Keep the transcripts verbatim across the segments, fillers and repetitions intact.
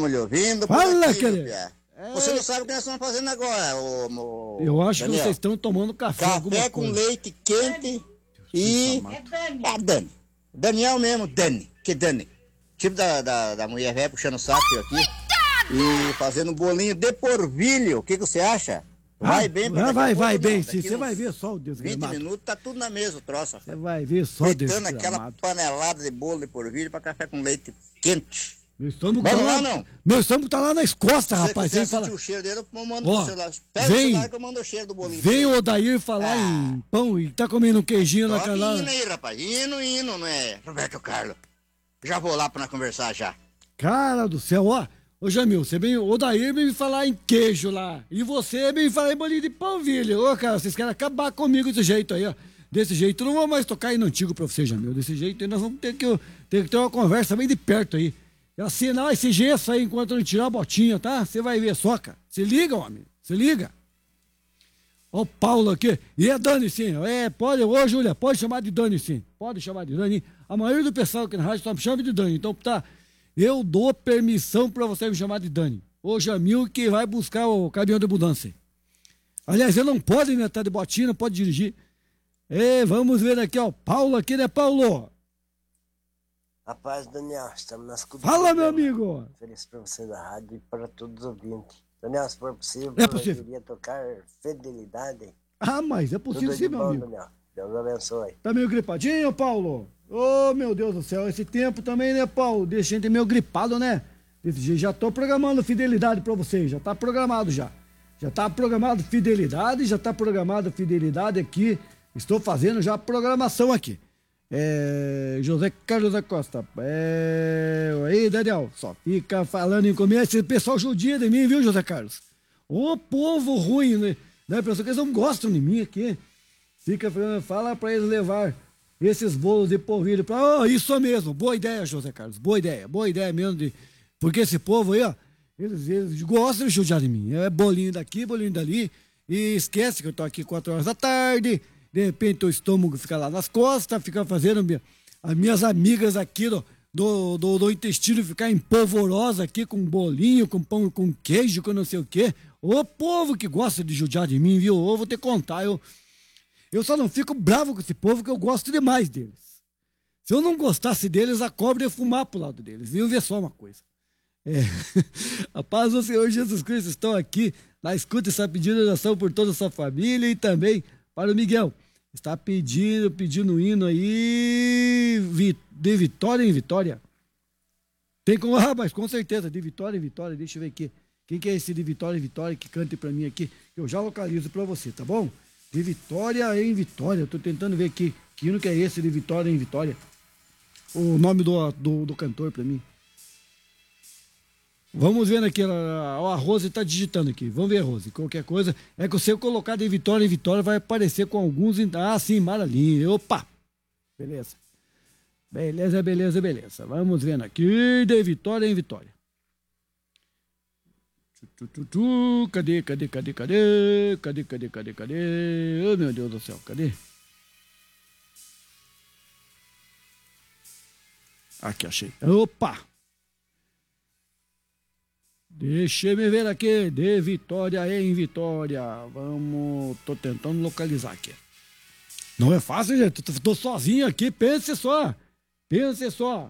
estamos lhe ouvindo. Fala, aqui, querido. É. É... Você não sabe o que nós estamos fazendo agora, ô, ô, Eu acho Daniel. que vocês estão tomando café. Café com coisa. leite quente e... É Dani. É Dani. Daniel mesmo, Dani. Que Dani? Tipo da, da, da mulher velha puxando o saco aqui. E fazendo bolinho de porvilho. O que, que você acha? Vai ah, bem pra daqui Vai, a vai pouco, bem, não. sim. Daqui Você uns vai ver só o Deus vinte gramado. minutos, tá tudo na mesa o troço. Você vai ver só o Deus Fritando aquela gramado. panelada de bolo de porvilho pra café com leite quente. Meu estômago Vamos tá lá, lá, não? Meu estômago tá lá nas costas, Se rapaz. você Vem quiser sentir falar. o cheiro dele, eu mando Ó, o celular. Pega vem. o celular que eu mando o cheiro do bolinho. Vem o Odair falar Ah. em pão e tá comendo um queijinho na Toca canela. hino aí, rapaz. Hino, hino, não é? Roberto Carlos. Já vou lá pra nós conversar já. Cara do céu, ó. Ô Jamil, você vem, o Odair vem me falar em queijo lá. E você vem me falar em bolinho de polvilho. Ô, cara, vocês querem acabar comigo desse jeito aí, ó. Desse jeito, eu não vou mais tocar hino antigo pra você, Jamil. Desse jeito aí nós vamos ter que, ter que ter uma conversa bem de perto aí. E assinar esse gesso aí enquanto eu não tirar a botinha, tá? Você vai ver só, cara. Se liga, homem. Se liga. Ó o Paulo aqui. E é Dani, sim. É, pode, ô, Júlia, pode chamar de Dani, sim. Pode chamar de Dani. A maioria do pessoal aqui na rádio só me chama de Dani. Então, tá... Eu dou permissão pra você me chamar de Dani. Ô Jamil que vai buscar o caminhão de mudança. Aliás, ele não pode, né? Tá de botinha, não pode dirigir. É, vamos ver aqui, ó. Paulo aqui, né, Paulo? Rapaz, Daniel, estamos nas escuta. Fala, meu amigo. Feliz pra você da rádio e para todos os ouvintes. Daniel, se for possível, É possível. eu queria tocar Fidelidade. Ah, mas é possível Tudo sim, de meu bom, amigo. Daniel. Deus abençoe. Tá meio gripadinho, Paulo? Ô, oh, meu Deus do céu, esse tempo também, né, Paulo? Deixa a gente meio gripado, né? Desse jeito, já tô programando fidelidade pra vocês, já tá programado já. Já tá programado fidelidade, já tá programado fidelidade aqui. Estou fazendo já a programação aqui. É... José Carlos da Costa. É... Aí, Daniel, só fica falando em comer. Esse pessoal judia de mim, viu, José Carlos? Ô, povo ruim, né? Né, pessoal, que eles não gostam de mim aqui. Fica falando, fala pra eles levar esses bolos de polvilho pra... Oh, isso mesmo, boa ideia, José Carlos, boa ideia, boa ideia mesmo de... Porque esse povo aí, ó, eles, eles gostam de judiar de mim. É bolinho daqui, bolinho dali, e esquece que eu tô aqui quatro horas da tarde, de repente o estômago fica lá nas costas, fica fazendo minha, as minhas amigas aqui do, do, do, do intestino ficar empolvorosa aqui com bolinho, com pão, com queijo, com não sei o quê. Ô povo que gosta de judiar de mim, viu? Eu vou te contar, eu... Eu só não fico bravo com esse povo que eu gosto demais deles. Se eu não gostasse deles, a cobra ia fumar pro lado deles. Viu ver só uma coisa. É. A paz do Senhor Jesus Cristo estão aqui na escuta, está pedindo oração por toda a sua família e também para o Miguel. Está pedindo, pedindo um hino aí de vitória em vitória. Tem como, ah, mas com certeza, de vitória em vitória. Deixa eu ver aqui. Quem que é esse de vitória em vitória que cante para mim aqui? Eu já localizo para você, tá bom? De vitória em vitória. Eu tô tentando ver aqui. Que hino que é esse de vitória em vitória? O nome do, do, do cantor pra mim. Vamos vendo aqui. A, a Rose tá digitando aqui. Vamos ver, Rose. Qualquer coisa. É que se eu colocar de vitória em vitória, vai aparecer com alguns. Ah, sim, maravilha. Opa! Beleza. Beleza, beleza, beleza. Vamos vendo aqui. De vitória em vitória. Tu, tu, tu, cadê, cadê, cadê, cadê? Cadê, cadê, cadê, cadê? Oh, meu Deus do céu, cadê? Aqui, achei. Opa! Deixa eu me ver aqui. De vitória em vitória. Vamos... Tô tentando localizar aqui. Não é fácil, gente. Tô, tô sozinho aqui. Pense só. Pense só.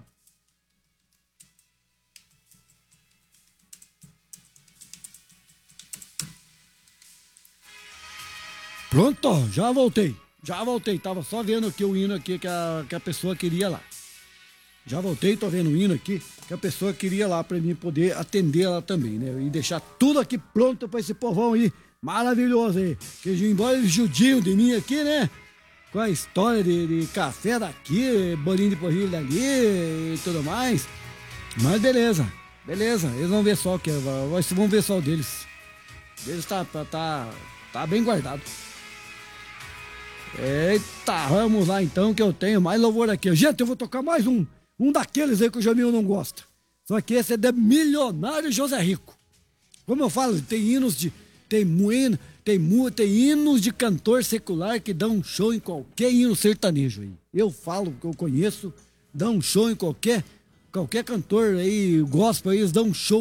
Pronto, ó, já voltei. Já voltei. Tava só vendo aqui o hino aqui que a, que a pessoa queria lá. Já voltei, tô vendo o hino aqui que a pessoa queria lá pra mim poder atender ela também, né? E deixar tudo aqui pronto pra esse povão aí. Maravilhoso aí. Que embora eles judiam de mim aqui, né? Com a história de, de café daqui, bolinho de porrilho dali e tudo mais. Mas beleza, beleza. Eles vão ver só o que vão ver só o deles. O deles tá, tá, tá, tá bem guardado. Eita, vamos lá então que eu tenho mais louvor aqui. Gente, eu vou tocar mais um, um daqueles aí que o Jamil não gosta. Só que esse é de Milionário José Rico. Como eu falo, tem hinos de... Tem hino, tem, tem hinos de cantor secular que dão um show em qualquer hino sertanejo aí. Eu falo que eu conheço, dão um show em qualquer, qualquer cantor aí, gospel aí, eles dão um show